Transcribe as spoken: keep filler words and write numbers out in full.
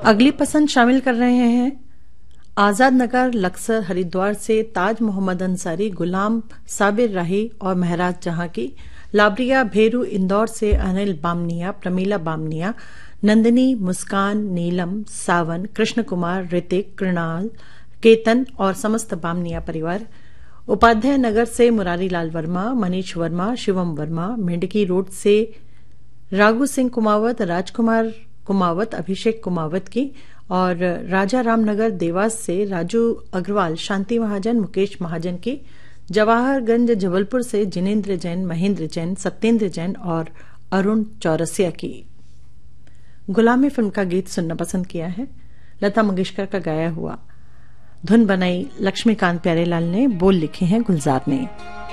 अगली पसंद शामिल कर रहे हैं आजाद नगर लक्सर हरिद्वार से ताज मोहम्मद अंसारी, गुलाम साबिर राही और महराज जहां की। लाबरिया भेरू इंदौर से अनिल बामनिया, प्रमीला बामनिया, नंदिनी, मुस्कान, नीलम, सावन, कृष्ण कुमार, ऋतिक, कृणाल, केतन और समस्त बामनिया परिवार। उपाध्याय नगर से मुरारी लाल वर्मा, मनीष वर्मा, शिवम वर्मा, मेंढकी रोड से राघु सिंह कुमावत, राजकुमार कुमावत, अभिषेक कुमावत की। और राजा रामनगर देवास से राजू अग्रवाल, शांति महाजन, मुकेश महाजन की। जवाहरगंज जबलपुर से जिनेन्द्र जैन, महेंद्र जैन, सत्येंद्र जैन और अरुण चौरसिया की। गुलामी फिल्म का गीत सुनना पसंद किया है, लता मंगेशकर का गाया हुआ। धुन बनाई लक्ष्मीकांत प्यारेलाल ने, बोल लिखे हैं गुलजार ने।